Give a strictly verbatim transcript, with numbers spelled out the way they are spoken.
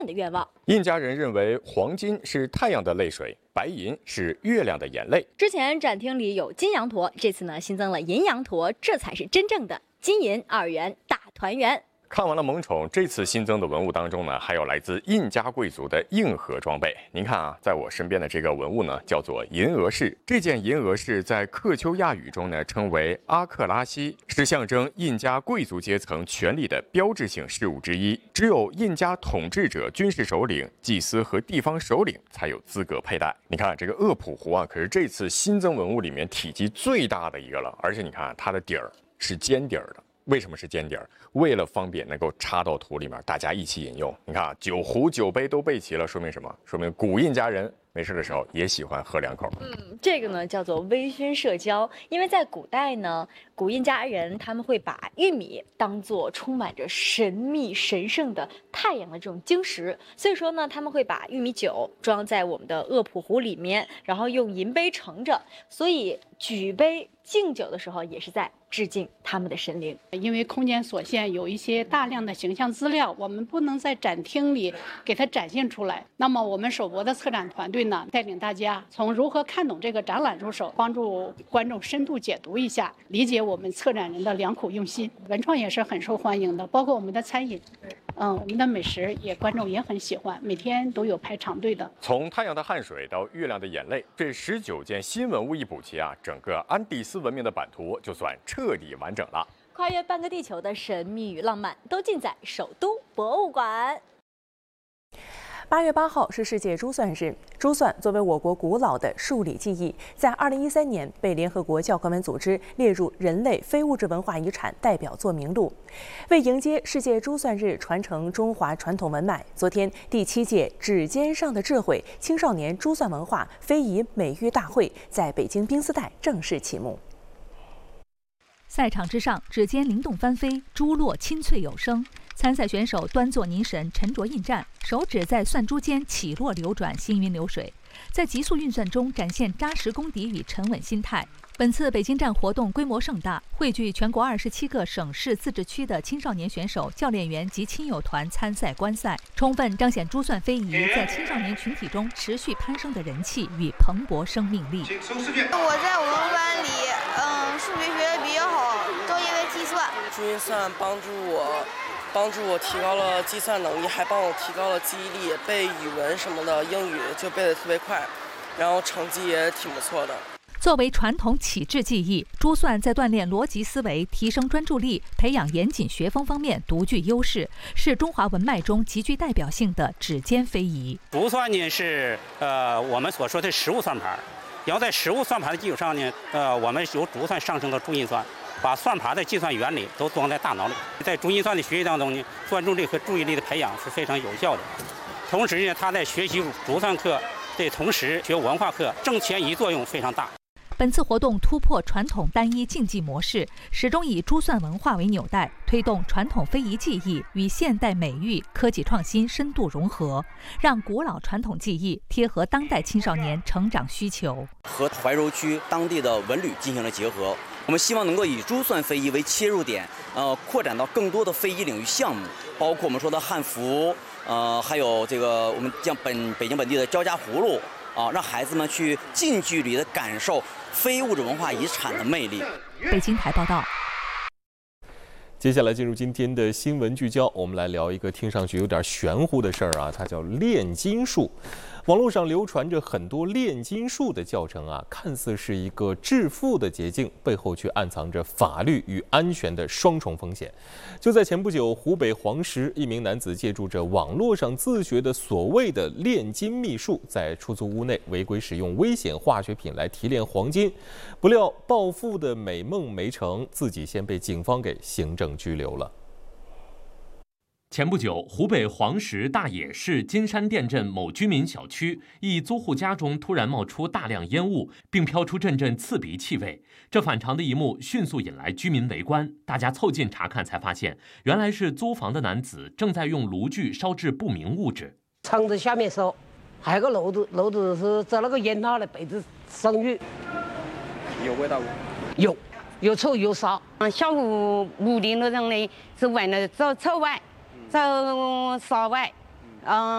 的愿望。 印加人认为黄金是太阳的泪水，白银是月亮的眼泪。 之前展厅里有金羊驼，这次呢新增了银羊驼，这才是真正的金银二元大团圆。 看完了萌宠，这次新增的文物当中呢，还有来自印加贵族的硬核装备。您看啊，在我身边的这个文物呢，叫做银额饰。这件银额饰在克丘亚语中呢，称为阿克拉西，是象征印加贵族阶层权力的标志性饰物之一。只有印加统治者、军事首领、祭司和地方首领才有资格佩戴。你看这个鄂普湖啊，可是这次新增文物里面体积最大的一个了，而且你看它的底儿是尖底儿的。为什么是尖底儿？为了方便能够插到土里面，大家一起饮用。你看啊，酒壶、酒杯都备齐了，说明什么？说明古印加人没事的时候也喜欢喝两口。 嗯，这个呢叫做微醺社交，因为在古代呢，古印加人他们会把玉米当作充满着神秘神圣的太阳的这种晶石，所以说呢，他们会把玉米酒装在我们的鄂普湖里面，然后用银杯盛着，所以举杯敬酒的时候也是在致敬他们的神灵。 因为空间所限，有一些大量的形象资料，我们不能在展厅里给它展现出来。那么我们首博的策展团队呢，带领大家从如何看懂这个展览入手，帮助观众深度解读一下，理解我们策展人的良苦用心。文创也是很受欢迎的，包括我们的餐饮，嗯，我们的美食也观众也很喜欢，每天都有排长队的。 从太阳的汗水到月亮的眼泪，这十九件新文物一补齐啊，整个安第斯文明的版图就算彻底完整了。 跨越半个地球的神秘与浪漫，都尽在首都博物馆。 八月八号是世界珠算日。珠算作为我国古老的数理技艺，在二零一三年被联合国教科文组织列入人类非物质文化遗产代表作名录。为迎接世界珠算日，传承中华传统文脉，昨天第七届“指尖上的智慧”青少年珠算文化非遗美育大会在北京冰丝带正式启幕。 赛场之上，指尖灵动翻飞，珠落清脆有声。参赛选手端坐凝神，沉着应战，手指在算珠间起落流转，行云流水，在急速运算中展现扎实功底与沉稳心态。本次北京站活动规模盛大，汇聚全国二十七个省市自治区的青少年选手、教练员及亲友团参赛观赛，充分彰显珠算非遗在青少年群体中持续攀升的人气与蓬勃生命力。 我在我们班里，嗯，数学学得比较好，都因为计算。 珠心算帮助我。帮助我提高了计算能力，还帮我提高了记忆力，背语文什么的，英语就背得特别快，然后成绩也挺不错的。 作为传统启智技艺，珠算在锻炼逻辑思维、提升专注力、培养严谨学风方面独具优势，是中华文脉中极具代表性的指尖非遗。 珠算呢是呃我们所说的实物算盘，然后在实物算盘的基础上呢，呃我们由珠算上升到珠心算。把算盘的计算原理都装在大脑里，在珠心算的学习当中呢，专注力和注意力的培养是非常有效的。同时呢，他在学习珠算课的同时学文化课，正前移作用非常大。 本次活动突破传统单一竞技模式，始终以珠算文化为纽带，推动传统非遗技艺与现代美育、科技创新深度融合，让古老传统技艺贴合当代青少年成长需求。 和怀柔区当地的文旅进行了结合。我们希望能够以珠算非遗为切入点，呃，扩展到更多的非遗领域项目，包括我们说的汉服，呃，还有这个我们像本北京本地的焦家葫芦啊、呃，让孩子们去近距离的感受非物质文化遗产的魅力。 北京台报道。 接下来进入今天的新闻聚焦，我们来聊一个听上去有点玄乎的事儿啊，它叫炼金术。网络上流传着很多炼金术的教程啊，看似是一个致富的捷径，背后却暗藏着法律与安全的双重风险。就在前不久，湖北黄石一名男子借助着网络上自学的所谓的炼金秘术，在出租屋内违规使用危险化学品来提炼黄金，不料暴富的美梦没成，自己先被警方给行政拘留了。 前不久，湖北黄石大冶市金山店镇某居民小区一租户家中突然冒出大量烟雾，并飘出阵阵刺鼻气味。这反常的一幕迅速引来居民围观，大家凑近查看，才发现原来是租房的男子正在用炉具烧制不明物质。 窗子下面烧，还有个漏斗，漏斗是在那个烟塔的背子生育。 有味道吗？ 有，又臭又骚。 嗯，小屋屋顶那种的是闻了走臭味。走烧味，嗯，